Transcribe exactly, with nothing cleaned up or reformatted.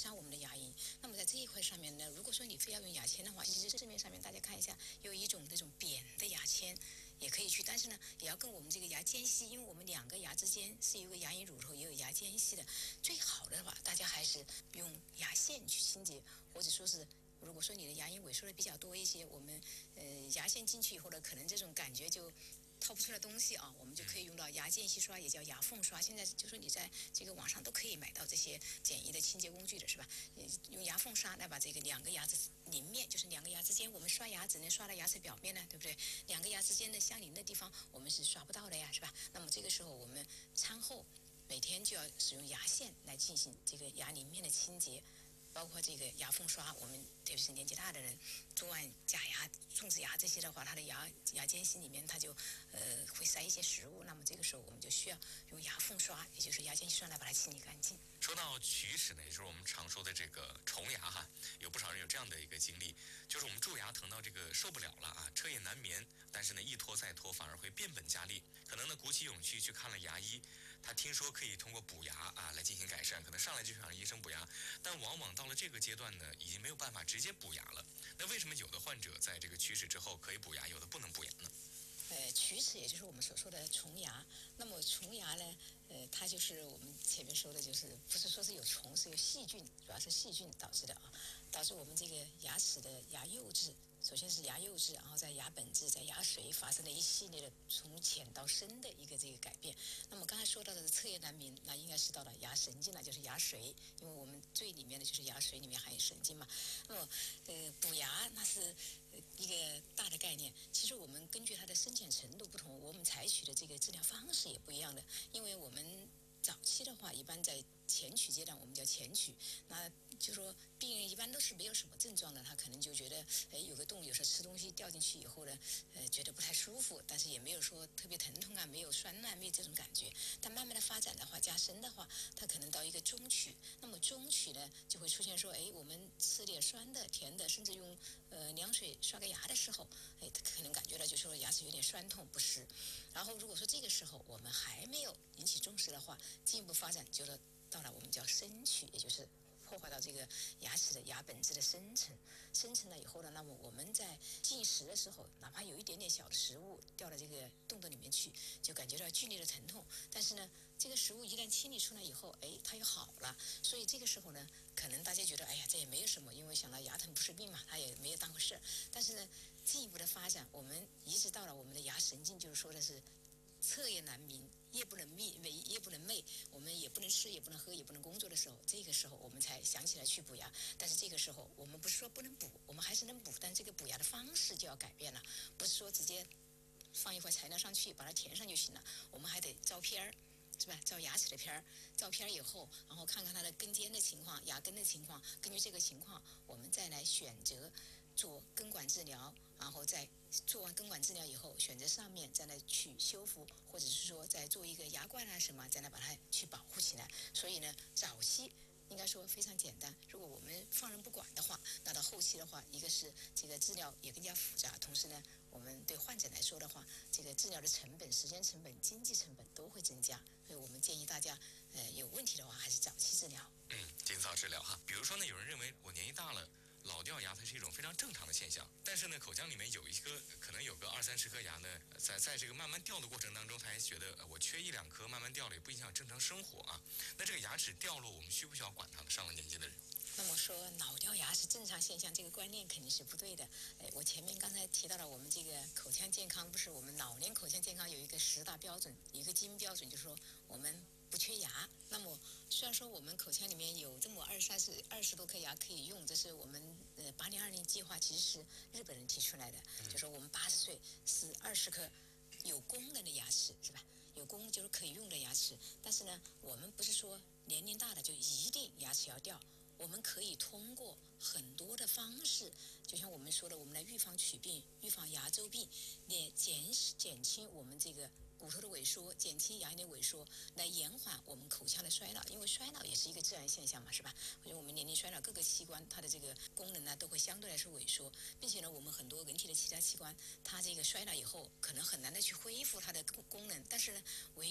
杀我们的牙龈。那么在这一块上面呢，如果说你非要用牙签的话，其实市面上面大家看一下，有一种那种扁的牙签也可以去，但是呢，也要跟我们这个牙间隙，因为我们两个牙之间是有个牙龈乳头，也有牙间隙的。最好的话，大家还是用牙线去清洁，或者说是。如果说你的牙龈萎缩的比较多一些，我们呃牙线进去以后呢，可能这种感觉就掏不出来东西啊，我们就可以用到牙间隙刷，也叫牙缝刷。现在就说你在这个网上都可以买到这些简易的清洁工具的，是吧？用牙缝刷来把这个两个牙齿邻面，就是两个牙之间，我们刷牙只能刷到牙齿表面呢，对不对？两个牙之间的相邻的地方，我们是刷不到的呀，是吧？那么这个时候我们餐后每天就要使用牙线来进行这个牙邻面的清洁。包括这个牙缝刷，我们特别是年纪大的人，做完假牙、种植牙这些的话，他的牙牙间隙里面它就呃会塞一些食物，那么这个时候我们就需要用牙缝刷，也就是牙间隙刷来把它清理干净。 说到龋齿呢，也就是我们常说的这个虫牙哈，有不少人有这样的一个经历，就是我们蛀牙疼到这个受不了了啊，彻夜难眠，但是呢一拖再拖反而会变本加厉，可能呢鼓起勇气去看了牙医，他听说可以通过补牙啊来进行改善，可能上来就想让医生补牙，但往往到了这个阶段呢，已经没有办法直接补牙了。那为什么有的患者在这个龋齿之后可以补牙，有的不能补牙呢？ 呃，龋齿也就是我们所说的虫牙。那么虫牙呢，呃，它就是我们前面说的，就是不是说是有虫，是有细菌，主要是细菌导致的啊，导致我们这个牙齿的牙釉质。首先是牙釉质，然后在牙本质、在牙髓发生了一系列的从浅到深的一个这个改变。那么刚才说到的彻夜难眠，那应该是到了牙神经了，就是牙髓，因为我们最里面的就是牙髓里面含有神经嘛。那么呃补牙那是一个大的概念，其实我们根据它的深浅程度不同，我们采取的这个治疗方式也不一样的，因为我们早期的话，一般在前龋阶段，我们叫前龋，那就说病人一般都是没有什么症状的，他可能就觉得，哎，有个洞，有时候吃东西掉进去以后呢，呃，觉得不太舒服，但是也没有说特别疼痛啊，没有酸烂，没有这种感觉。但慢慢的发展的话，加深的话，它可能到一个中龋，那么中龋呢，就会出现说，哎，我们吃点酸的、甜的，甚至用呃凉水刷个牙的时候，哎，他可能感觉到就说牙齿有点酸痛不适。然后如果说这个时候我们还没有引起重视的话，进一步发展就是到了我们叫深龋，也就是破坏到这个牙齿的牙本质的深层，深层了以后呢，那么我们在进食的时候，哪怕有一点点小的食物掉到这个洞洞里面去，就感觉到剧烈的疼痛。但是呢，这个食物一旦清理出来以后，哎，它又好了。所以这个时候呢，可能大家觉得，哎呀，这也没有什么，因为想到牙疼不是病嘛，它也没有当回事。但是呢，进一步的发展，我们移植到了我们的牙神经，就是说的是。彻夜难眠，夜不能寐，夜不能寐，我们也不能吃，也不能喝，也不能工作的时候，这个时候我们才想起来去补牙。但是这个时候，我们不是说不能补，我们还是能补，但这个补牙的方式就要改变了，不是说直接放一块材料上去，把它填上就行了，我们还得照片儿。是吧？照牙齿的片儿，照片以后，然后看看它的根尖的情况、牙根的情况，根据这个情况，我们再来选择做根管治疗，然后再做完根管治疗以后，选择上面再来去修复，或者是说再做一个牙冠啊什么，再来把它去保护起来。所以呢，早期应该说非常简单。如果我们放任不管的话，那到后期的话，一个是这个治疗也更加复杂，同时呢，我们对患者来说的话，这个治疗的成本、时间成本、经济成本都会增加。所以我们建议大家，呃，有问题的话还是早期治疗。 嗯，尽早治疗哈。比如说呢，有人认为我年纪大了，老掉牙它是一种非常正常的现象，但是呢，口腔里面有一个可能有个二三十颗牙呢，在在这个慢慢掉的过程当中，他还觉得、呃、我缺一两颗，慢慢掉了也不影响正常生活啊。那这个牙齿掉落，我们需不需要管它呢？上了年纪的人。 那么说老掉牙是正常现象，这个观念肯定是不对的。哎，我前面刚才提到了我们这个口腔健康，不是我们老年口腔健康有一个十大标准，一个金标准，就是说我们不缺牙。那么虽然说我们口腔里面有这么二三十二十多颗牙可以用，这是我们呃八零二零计划其实是日本人提出来的，就说我们八十岁是二十颗有功能的牙齿，是吧？有功就是可以用的牙齿。但是呢，我们不是说年龄大了就一定牙齿要掉。我们可以通过很多的方式，就像我们说的，我们来预防龋病、预防牙周病，也减减轻我们这个骨头的萎缩，减轻牙龈的萎缩，来延缓我们口腔的衰老。因为衰老也是一个自然现象嘛，是吧？因为我们年龄衰老，各个器官它的这个功能呢都会相对来说萎缩，并且呢，我们很多人体的其他器官，它这个衰老以后可能很难的去恢复它的功能，但是呢，唯